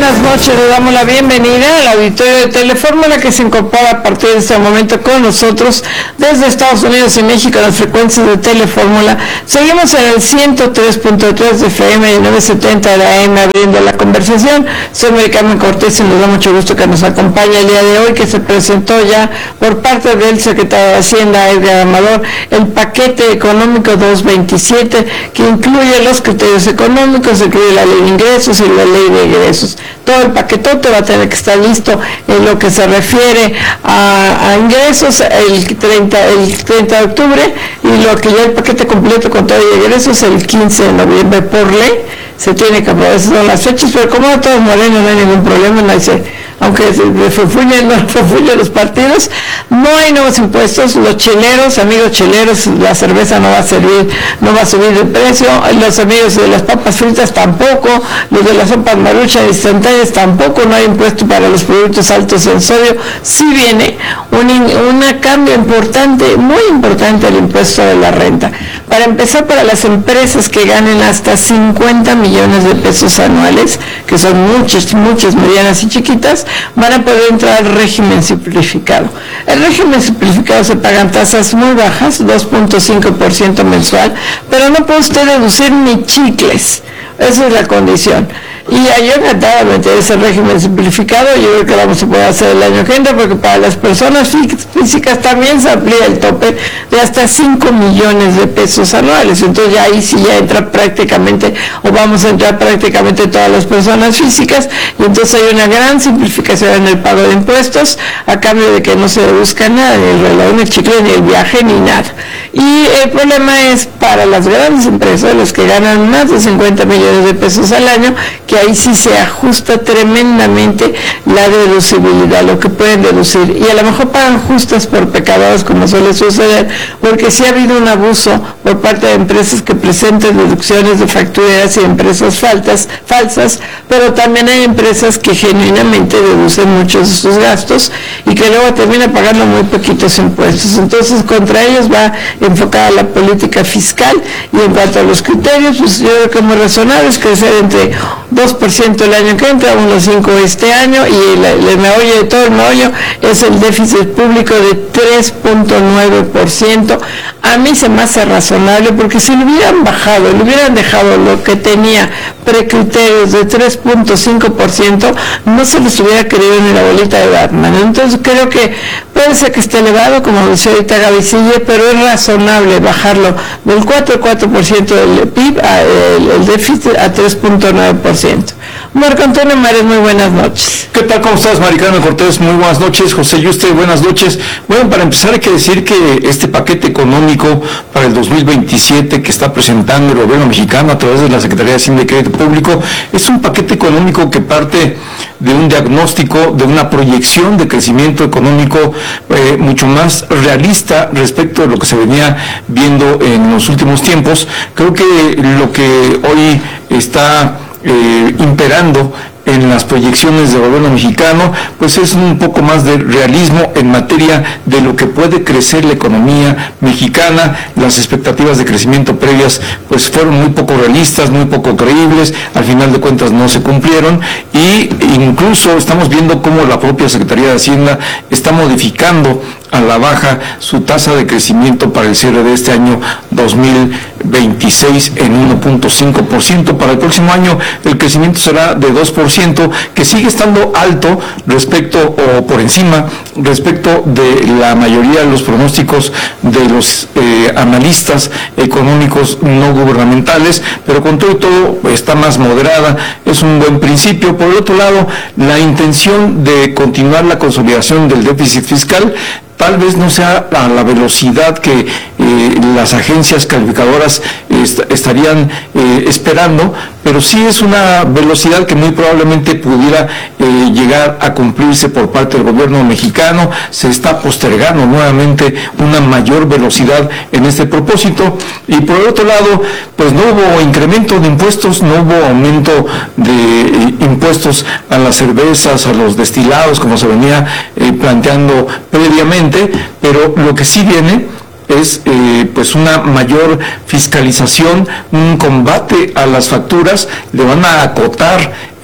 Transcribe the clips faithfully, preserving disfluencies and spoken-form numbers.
buenas noches, le damos la bienvenida al auditorio de Telefórmula que se incorpora a partir de este momento con nosotros desde Estados Unidos y México en las frecuencias de Telefórmula. Seguimos en el ciento tres punto tres de F M y novecientos setenta de A M abriendo la conversación. Soy Mari Carmen Cortés y nos da mucho gusto que nos acompañe el día de hoy, que se presentó ya por parte del secretario de Hacienda, Edgar Amador, el paquete económico doscientos veintisiete que incluye los criterios económicos, incluye la ley de ingresos y la ley de ingresos. Todo el paquetote va a tener que estar listo en lo que se refiere a, a ingresos el treinta, el treinta de octubre, y lo que ya el paquete completo con todo y ingresos el quince de noviembre por ley. Se tiene que aprobar, esas son las fechas, pero como a todos morenos no hay ningún problema, no hay se, aunque se refuyen, no refuyen los partidos, no hay nuevos impuestos. Los cheleros, amigos cheleros, la cerveza no va a servir, no va a subir de precio, los amigos de las papas fritas tampoco, los de las sopas maruchas instantáneas tampoco, no hay impuesto para los productos altos en sodio. Sí viene un, un cambio importante, muy importante, el impuesto de la renta. Para empezar, para las empresas que ganen hasta cincuenta millones de pesos anuales, que son muchas, muchas medianas y chiquitas, van a poder entrar al régimen simplificado. El régimen simplificado se pagan tasas muy bajas, dos punto cinco por ciento mensual, pero no puede usted deducir ni chicles. Esa es la condición. Y yo encantada de meter ese régimen simplificado. Yo creo que vamos a poder hacer el año que entra, porque para las personas físicas también se amplía el tope de hasta cinco millones de pesos anuales. Entonces ya ahí sí ya entra prácticamente, o vamos a entrar prácticamente todas las personas físicas, y entonces hay una gran simplificación en el pago de impuestos, a cambio de que no se deduzca nada, ni el reloj, ni el chicle, ni el viaje, ni nada. Y el problema es para las grandes empresas, los que ganan más de cincuenta millones de pesos al año, que ahí sí se ajusta tremendamente la deducibilidad, lo que pueden deducir, y a lo mejor pagan justas por pecadores, como suele suceder, porque sí ha habido un abuso por parte de empresas que presentan deducciones de factureras y empresas faltas, falsas, pero también hay empresas que genuinamente deducen muchos de sus gastos y que luego terminan pagando muy poquitos impuestos. Entonces contra ellos va enfocada la política fiscal. Y en cuanto a los criterios, pues yo creo que es muy razonable, es crecer entre dos por ciento el año que entra, uno punto cinco por ciento este año, y el, el meollo de todo el meollo es el déficit público de tres punto nueve por ciento. A mí se me hace razonable, porque si lo hubieran bajado, le hubieran dejado lo que tenía precriterios de tres punto cinco por ciento, no se les hubiera querido ni la bolita de Batman. Entonces creo que puede ser que esté elevado, como decía ahorita Gaby Siller, pero es razonable bajarlo del cuatro punto cuatro por ciento del P I B, a, el, el déficit, a tres punto nueve por ciento. Marco Antonio Mares, muy buenas noches. ¿Qué tal? ¿Cómo estás, Mari Carmen Cortés? Muy buenas noches. José Yuste, buenas noches. Bueno, para empezar hay que decir que este paquete económico para el dos mil veintisiete que está presentando el gobierno mexicano a través de la Secretaría de Hacienda y Crédito Público es un paquete económico que parte de un diagnóstico, de una proyección de crecimiento económico eh, mucho más realista respecto de lo que se venía viendo en los últimos tiempos. Creo que lo que hoy está eh, imperando en las proyecciones del gobierno mexicano, pues es un poco más de realismo en materia de lo que puede crecer la economía mexicana. Las expectativas de crecimiento previas pues fueron muy poco realistas, muy poco creíbles, al final de cuentas no se cumplieron, y incluso estamos viendo cómo la propia Secretaría de Hacienda está modificando a la baja su tasa de crecimiento para el cierre de este año dos mil veintiséis en uno punto cinco por ciento. Para el próximo año el crecimiento será de dos por ciento, que sigue estando alto respecto, o por encima, respecto de la mayoría de los pronósticos de los eh, analistas económicos no gubernamentales, pero con todo y todo está más moderada, es un buen principio. Por el otro lado, la intención de continuar la consolidación del déficit fiscal tal vez no sea a la velocidad que eh, las agencias calificadoras est estarían eh, esperando, pero sí es una velocidad que muy probablemente pudiera eh, llegar a cumplirse por parte del gobierno mexicano. Se está postergando nuevamente una mayor velocidad en este propósito. Y por el otro lado, pues no hubo incremento de impuestos, no hubo aumento de eh, impuestos a las cervezas, a los destilados, como se venía eh, planteando previamente. Pero lo que sí viene es eh, pues una mayor fiscalización, un combate a las facturas. Le van a acotar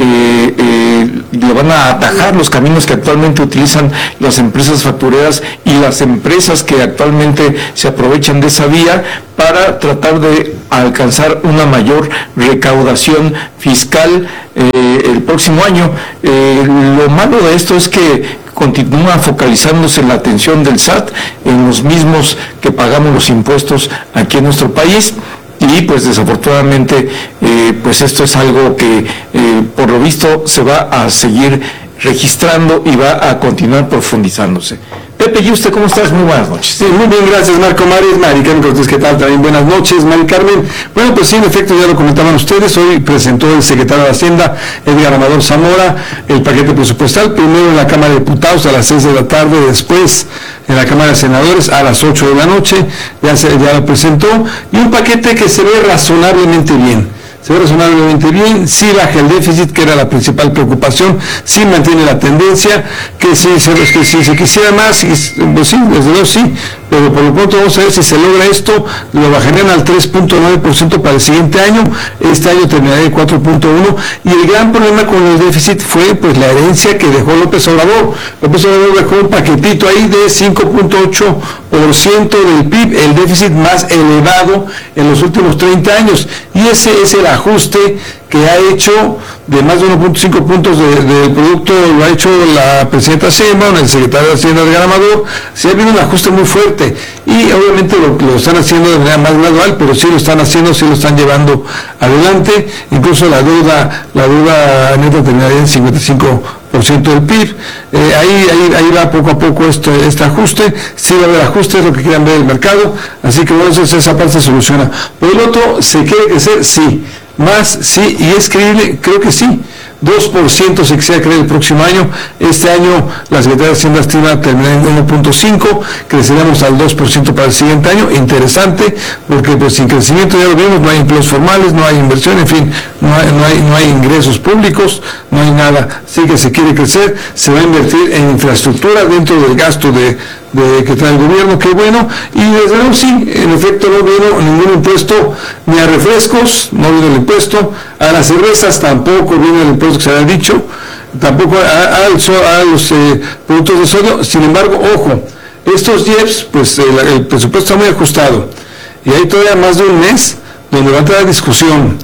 eh, eh, le van a atajar los caminos que actualmente utilizan las empresas factureras y las empresas que actualmente se aprovechan de esa vía para tratar de alcanzar una mayor recaudación fiscal eh, el próximo año. Eh, lo malo de esto es que continúa focalizándose la atención del S A T en los mismos que pagamos los impuestos aquí en nuestro país. Y pues desafortunadamente eh, pues esto es algo que eh, por lo visto se va a seguir registrando y va a continuar profundizándose. Pepe, ¿y usted cómo estás? Muy buenas noches. Sí, muy bien, gracias Marco Mares. Mari Carmen Cortés, ¿qué tal? También buenas noches, Mari Carmen. Bueno, pues sí, en efecto, ya lo comentaban ustedes, hoy presentó el secretario de Hacienda, Edgar Amador Zamora, el paquete presupuestal, primero en la Cámara de Diputados a las seis de la tarde, después en la Cámara de Senadores a las ocho de la noche, ya, se, ya lo presentó, y un paquete que se ve razonablemente bien. Se ve razonablemente bien, sí baja el déficit, que era la principal preocupación, sí mantiene la tendencia, que si se, que si se quisiera más, pues sí, desde luego sí, pero por lo pronto vamos a ver si se logra esto, lo bajarían al tres punto nueve por ciento para el siguiente año, este año terminaría el cuatro punto uno, y el gran problema con el déficit fue pues la herencia que dejó López Obrador. López Obrador dejó un paquetito ahí de cinco punto ocho por ciento del P I B, el déficit más elevado en los últimos treinta años, y ese es el ajuste que ha hecho de más de uno punto cinco puntos del de, de producto, lo ha hecho la presidenta Sheinbaum, el secretario de Hacienda Edgar Amador. Se ha habido un ajuste muy fuerte y obviamente lo, lo están haciendo de manera más gradual, pero sí lo están haciendo, sí lo están llevando adelante. Incluso la deuda, la deuda neta terminaría en cincuenta y cinco por ciento del P I B. Eh, ahí, ahí, ahí va poco a poco este, este ajuste, sí va a haber ajuste, es lo que quieran ver el mercado, así que bueno, eso, esa parte se soluciona. Por el otro, ¿se quiere crecer? Sí. Más, sí, y es creíble, creo que sí, dos por ciento se quisiera creer el próximo año. Este año la Secretaría de Hacienda estima terminar en uno punto cinco, creceríamos al dos por ciento para el siguiente año. Interesante, porque pues sin crecimiento, ya lo vimos, no hay empleos formales, no hay inversión, en fin, no hay, no hay, no hay ingresos públicos, no hay nada. Sí que se quiere crecer, se va a invertir en infraestructura dentro del gasto de, de que trae el gobierno, qué bueno, y desde luego sí, en efecto no vino ningún impuesto ni a refrescos, no vino el impuesto, a las cervezas tampoco vino el impuesto que se había dicho, tampoco a, a, a los eh, productos de sodio. Sin embargo, ojo, estos I E P S, pues el, el presupuesto está muy ajustado, y hay todavía más de un mes donde va a entrar a discusión,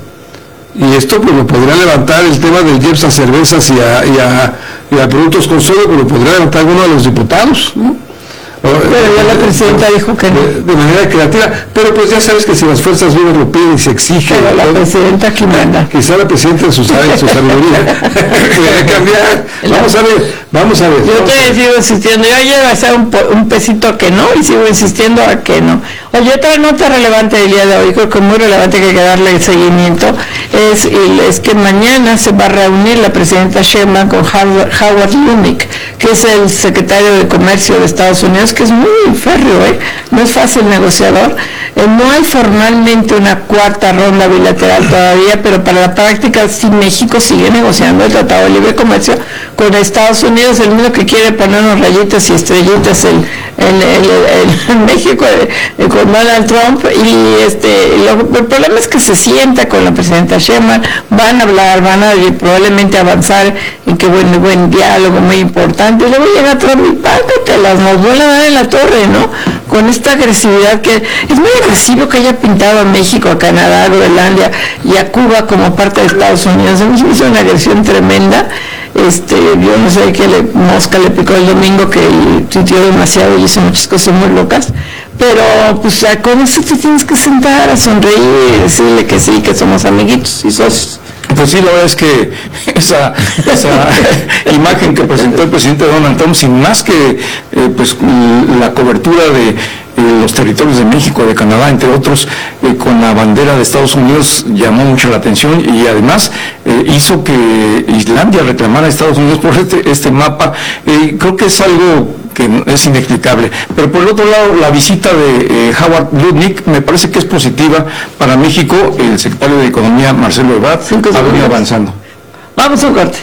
y esto pues lo podría levantar el tema del I E P S a cervezas y a, y a, y a productos con sodio, pues lo podría levantar alguno de los diputados, ¿no? Pero ya la presidenta dijo que no. De, de manera creativa, pero pues ya sabes que si las fuerzas vivas lo piden y se exige. Pero la todo, presidenta que manda. Quizá la presidenta en su, su sabiduría quiere cambiar. Vamos a ver, vamos a ver. Yo te sigo insistiendo, yo ayer va a ser un, un pesito que no y sigo insistiendo a que no. Oye, otra nota relevante del día de hoy, creo que muy relevante que hay que darle el seguimiento, es, es que mañana se va a reunir la presidenta Sheinbaum con Howard, Howard Lutnick, que es el secretario de Comercio de Estados Unidos, que es muy férreo, ¿eh? No es fácil negociador. Eh, no hay formalmente una cuarta ronda bilateral todavía, pero para la práctica sí México sigue negociando el Tratado de Libre Comercio con Estados Unidos, el mismo que quiere poner unos rayitas y estrellitas en el, el, el, el México eh, con Donald Trump, y este lo, el problema es que se sienta con la presidenta Sheinbaum, van a hablar, van a probablemente avanzar en que buen, buen diálogo muy importante, y luego llega Trump y págatelas, nos vuelve a dar en la torre, ¿no? Con esta agresividad, que es muy agresivo que haya pintado a México, a Canadá, a Groenlandia y a Cuba como parte de Estados Unidos. A mí me hizo una agresión tremenda. Este, yo no sé qué le, mosca le picó el domingo, que sintió demasiado y hizo muchas cosas muy locas, pero pues con eso te tienes que sentar a sonreír y decirle que sí, que somos amiguitos y socios. Pues sí, la verdad es que esa, esa imagen que presentó el presidente Donald Trump, sin más que eh, pues la cobertura de eh, los territorios de México, de Canadá, entre otros, eh, con la bandera de Estados Unidos, llamó mucho la atención, y además eh, hizo que Islandia reclamara a Estados Unidos por este, este mapa. Eh, creo que es algo que es inexplicable. Pero por el otro lado, la visita de eh, Howard Lutnick me parece que es positiva para México. El secretario de Economía, Marcelo Ebrard, ha venido avanzando. Vamos a un corte.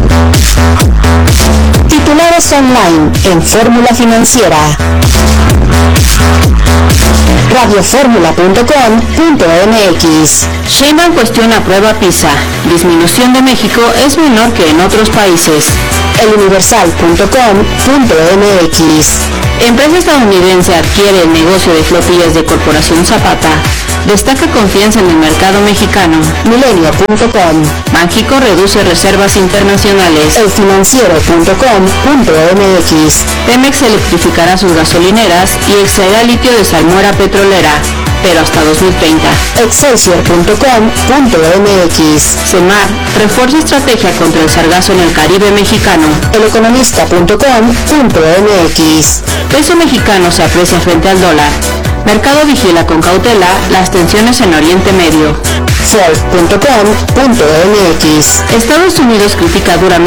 Titulares online en Fórmula Financiera. radioformula punto com punto m x. Sheinbaum cuestiona prueba PISA. Disminución de México es menor que en otros países. eluniversal punto com punto m x. Empresa estadounidense adquiere el negocio de flotillas de Corporación Zapata. Destaca confianza en el mercado mexicano. milenio punto com. Banxico reduce reservas internacionales. elfinanciero punto com punto m x. Pemex electrificará sus gasolineras y extraerá litio de salmuera petrolera, pero hasta dos mil treinta. excelsior punto com punto m x. Semar refuerza estrategia contra el sargazo en el Caribe mexicano. eleconomista punto com punto m x. Peso mexicano se aprecia frente al dólar. Mercado vigila con cautela las tensiones en Oriente Medio. forbes punto com punto m x. Estados Unidos critica duramente